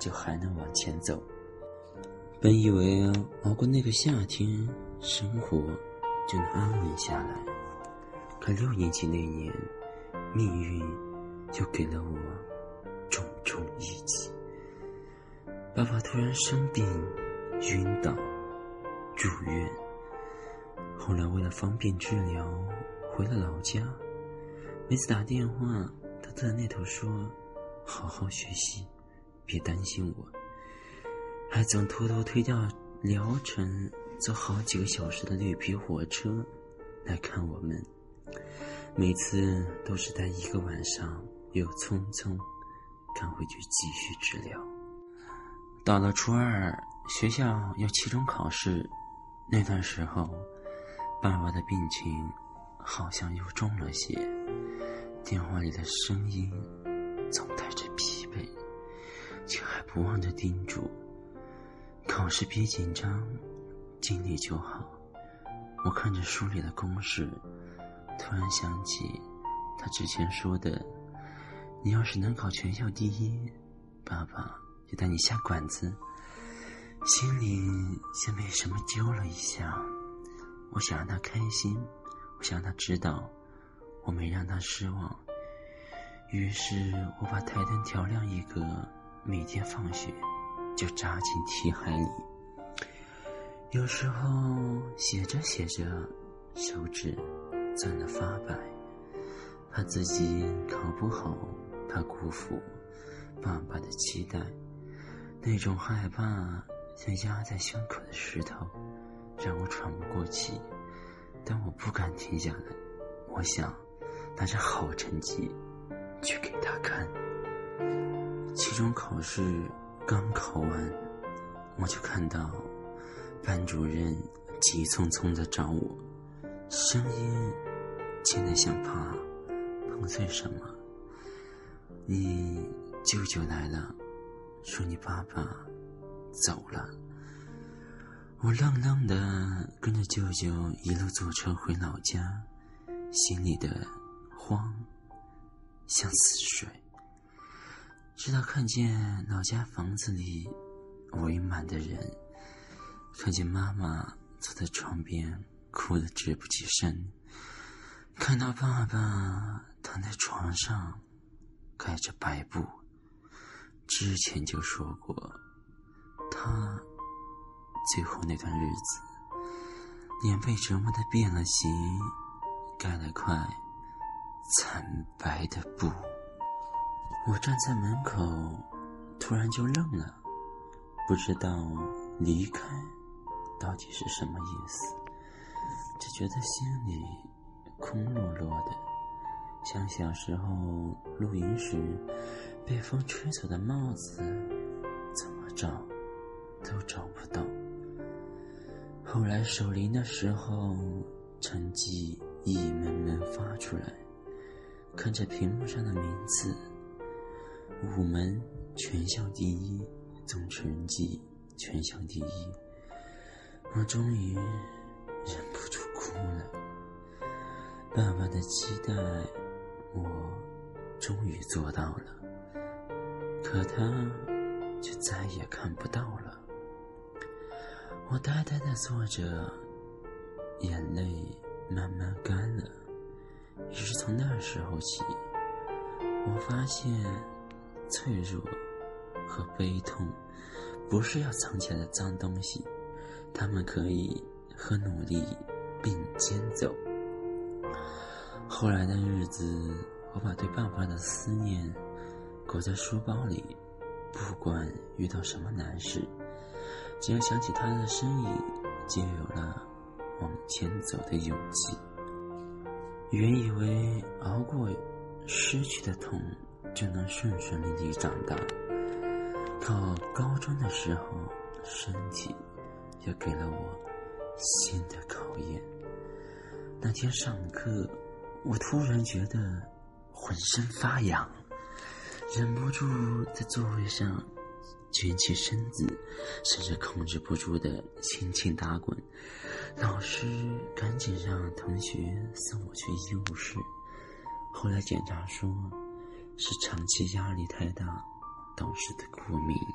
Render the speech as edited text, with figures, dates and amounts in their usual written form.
就还能往前走。本以为熬过那个夏天，生活就能安稳下来，可6年级那年，命运就给了我重重一击。爸爸突然生病，晕倒，住院。后来为了方便治疗，回了老家。每次打电话，他都在那头说：“好好学习，别担心我。”还总偷偷推掉疗程，坐好几个小时的绿皮火车来看我们。每次都是待1个晚上，又匆匆赶回去继续治疗。到了初2，学校要期中考试，那段时候，爸爸的病情好像又重了些，电话里的声音总带着疲惫，却还不忘地叮嘱：考试别紧张，尽力就好。我看着书里的公式，突然想起他之前说的：你要是能考全校第1，爸爸就带你下馆子。心里像被什么揪了一下，我想让他开心，我想让他知道我没让他失望。于是我把台灯调亮1格，每天放学就扎进题海里。有时候写着写着，手指钻了发白，怕自己考不好，怕辜负爸爸的期待。那种害怕像压在胸口的石头，让我喘不过气，但我不敢停下来。我想拿着好成绩去给他看。期中考试刚考完，我就看到班主任急匆匆地找我，声音轻得像怕碰碎什么。你舅舅来了，说你爸爸走了。我愣愣地跟着舅舅一路坐车回老家，心里的慌像死水。直到看见老家房子里围满的人，看见妈妈坐在床边哭得直不起身，看到爸爸躺在床上盖着白布，之前就说过他最后那段日子脸被折磨得变了形，盖了块惨白的布。我站在门口突然就愣了，不知道离开到底是什么意思，只觉得心里空落落的，像小时候露营时被风吹走的帽子，怎么找都找不到。后来守灵的时候，成绩一门门发出来，看着屏幕上的名字，5门全校第1，总成绩全校第1，我终于忍不住哭了。爸爸的期待我终于做到了，可他却再也看不到了。我呆呆地坐着，眼泪慢慢干了。也是从那时候起，我发现脆弱和悲痛不是要藏起来的脏东西，它们可以和努力并肩走。后来的日子，我把对爸爸的思念裹在书包里，不管遇到什么难事，只要想起他的身影，就有了往前走的勇气。原以为熬过失去的痛就能顺顺利利长大，考高中的时候，身体又给了我新的考验。那天上课，我突然觉得浑身发痒，忍不住在座位上卷起身子，甚至控制不住的轻轻打滚。老师赶紧让同学送我去医务室，后来检查说是长期压力太大导致的过敏。